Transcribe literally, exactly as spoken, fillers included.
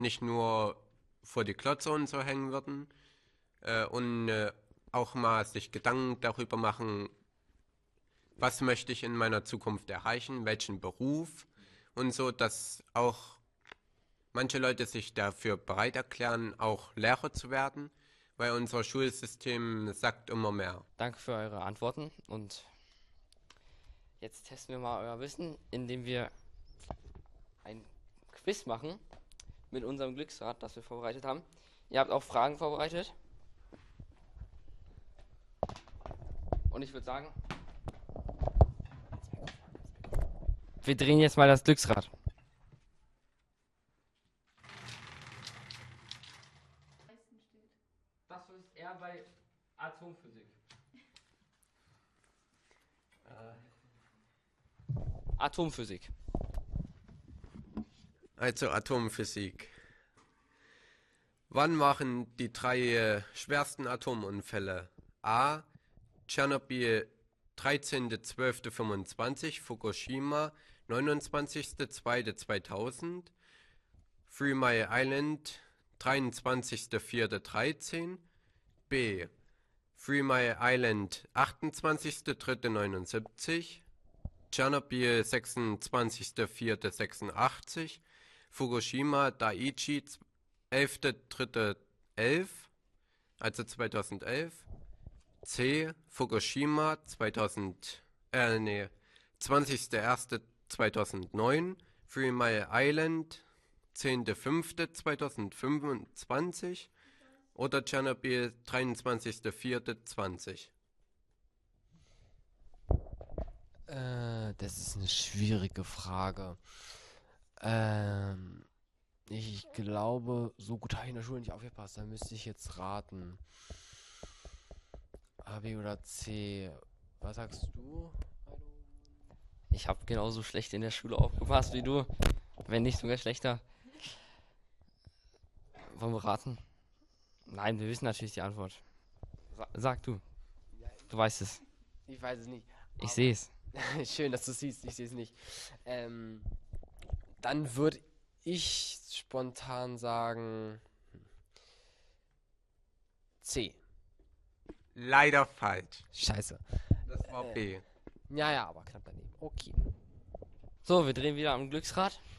nicht nur vor die Glotze und so hängen würden äh, und äh, auch mal sich Gedanken darüber machen, was möchte ich in meiner Zukunft erreichen, welchen Beruf und so, dass auch manche Leute sich dafür bereit erklären, auch Lehrer zu werden, weil unser Schulsystem sagt immer mehr. Danke für eure Antworten und jetzt testen wir mal euer Wissen, indem wir ein Quiz machen mit unserem Glücksrad, das wir vorbereitet haben. Ihr habt auch Fragen vorbereitet und ich würde sagen, wir drehen jetzt mal das Glücksrad. Das ist eher bei Atomphysik. Atomphysik. Also Atomphysik. Wann waren die drei äh, schwersten Atomunfälle? A. Tschernobyl dreizehnter zwölfter fünfundzwanzig, Fukushima neunundzwanzigster zweiter zweitausend, Three Mile Island dreiundzwanzigster vierter dreizehn, B. Three Mile Island achtundzwanzigster dritter neunundsiebzig, Tschernobyl sechsundzwanzigster vierter sechsundachtzig, Fukushima Daiichi elfter dritter elf, also zweitausendelf, C. Fukushima zweitausend, äh, nee, zwanzigster erster zweitausendneun, Three Mile Island zehnter fünfter zweitausendfünfundzwanzig oder Tschernobyl dreiundzwanzigster vierter zwanzig. Äh, das ist eine schwierige Frage. Ähm, ich glaube, so gut habe ich in der Schule nicht aufgepasst. Da müsste ich jetzt raten. A, B oder C. Was sagst du? Ich habe genauso schlecht in der Schule aufgepasst wie du, wenn nicht sogar schlechter. Wollen wir raten? Nein, wir wissen natürlich die Antwort. Sa sag du. Du weißt es. Ich weiß es nicht. Ich sehe es. Schön, dass du es siehst. Ich sehe es nicht. Ähm, dann würde ich spontan sagen C. Leider falsch. Scheiße. Das war B. Ja, ja, aber knapp daneben. Okay. So, wir drehen wieder am Glücksrad.